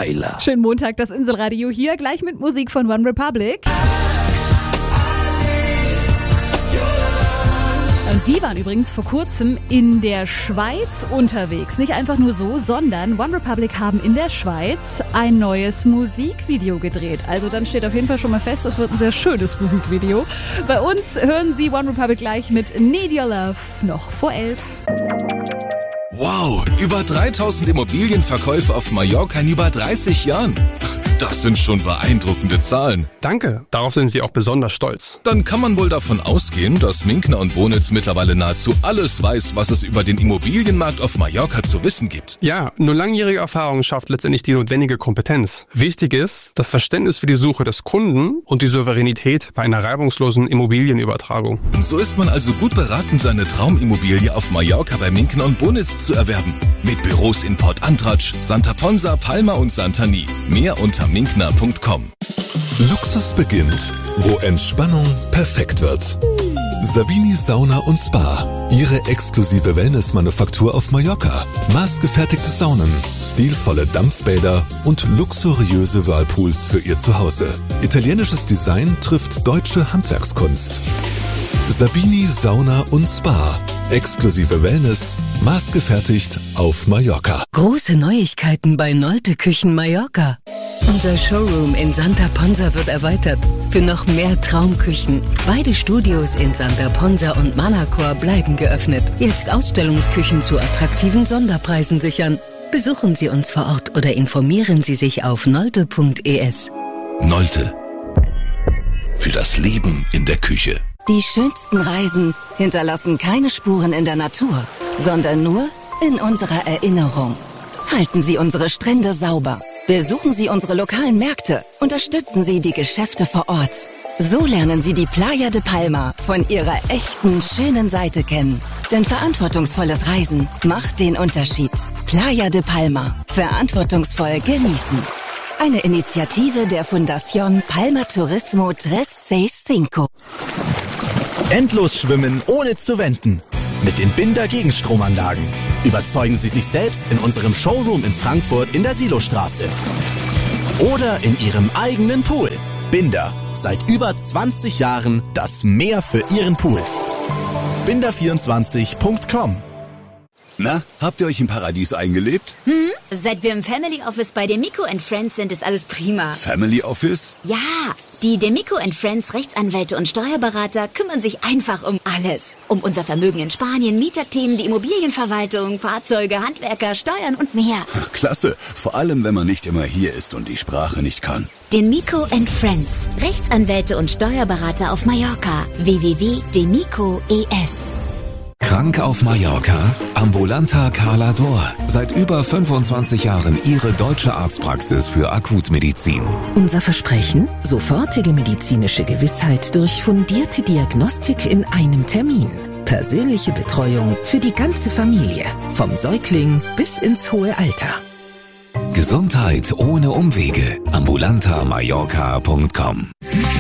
Weiler. Schönen Montag, das Inselradio hier, gleich mit Musik von One Republic. Und die waren übrigens vor kurzem in der Schweiz unterwegs. Nicht einfach nur so, sondern One Republic haben in der Schweiz ein neues Musikvideo gedreht. Also dann steht auf jeden Fall schon mal fest, das wird ein sehr schönes Musikvideo. Bei uns hören Sie One Republic gleich mit Need Your Love noch vor 11. Wow, über 3000 Immobilienverkäufe auf Mallorca in über 30 Jahren. Das sind schon beeindruckende Zahlen. Danke, darauf sind wir auch besonders stolz. Dann kann man wohl davon ausgehen, dass Minkner und Bonitz mittlerweile nahezu alles weiß, was es über den Immobilienmarkt auf Mallorca zu wissen gibt. Ja, nur langjährige Erfahrung schafft letztendlich die notwendige Kompetenz. Wichtig ist das Verständnis für die Suche des Kunden und die Souveränität bei einer reibungslosen Immobilienübertragung. So ist man also gut beraten, seine Traumimmobilie auf Mallorca bei Minkner und Bonitz zu erwerben. Mit Büros in Port Antratsch, Santa Ponsa, Palma und Santani. Mehr unter minkner.com. Luxus beginnt, wo Entspannung perfekt wird. Savini Sauna und Spa. Ihre exklusive Wellnessmanufaktur auf Mallorca. Maßgefertigte Saunen, stilvolle Dampfbäder und luxuriöse Whirlpools für Ihr Zuhause. Italienisches Design trifft deutsche Handwerkskunst. Savini Sauna und Spa. Exklusive Wellness, maßgefertigt auf Mallorca. Große Neuigkeiten bei Nolte Küchen Mallorca. Unser Showroom in Santa Ponsa wird erweitert für noch mehr Traumküchen. Beide Studios in Santa Ponsa und Manacor bleiben geöffnet. Jetzt Ausstellungsküchen zu attraktiven Sonderpreisen sichern. Besuchen Sie uns vor Ort oder informieren Sie sich auf nolte.es. Nolte. Für das Leben in der Küche. Die schönsten Reisen hinterlassen keine Spuren in der Natur, sondern nur in unserer Erinnerung. Halten Sie unsere Strände sauber. Besuchen Sie unsere lokalen Märkte. Unterstützen Sie die Geschäfte vor Ort. So lernen Sie die Playa de Palma von ihrer echten, schönen Seite kennen. Denn verantwortungsvolles Reisen macht den Unterschied. Playa de Palma. Verantwortungsvoll genießen. Eine Initiative der Fundación Palma Turismo 365. Endlos schwimmen, ohne zu wenden. Mit den Binder Gegenstromanlagen. Überzeugen Sie sich selbst in unserem Showroom in Frankfurt in der Silostraße. Oder in Ihrem eigenen Pool. Binder. Seit über 20 Jahren das Meer für Ihren Pool. Binder24.com. Na, habt ihr euch im Paradies eingelebt? Seit wir im Family Office bei Demico & Friends sind, ist alles prima. Family Office? Ja, die Demico & Friends Rechtsanwälte und Steuerberater kümmern sich einfach um alles. Um unser Vermögen in Spanien, Mieterthemen, die Immobilienverwaltung, Fahrzeuge, Handwerker, Steuern und mehr. Klasse, vor allem wenn man nicht immer hier ist und die Sprache nicht kann. Demico & Friends Rechtsanwälte und Steuerberater auf Mallorca. www.demico.es. Krank auf Mallorca? Ambulanta Cala D'Or. Seit über 25 Jahren Ihre deutsche Arztpraxis für Akutmedizin. Unser Versprechen? Sofortige medizinische Gewissheit durch fundierte Diagnostik in einem Termin. Persönliche Betreuung für die ganze Familie. Vom Säugling bis ins hohe Alter. Gesundheit ohne Umwege. ambulantamallorca.com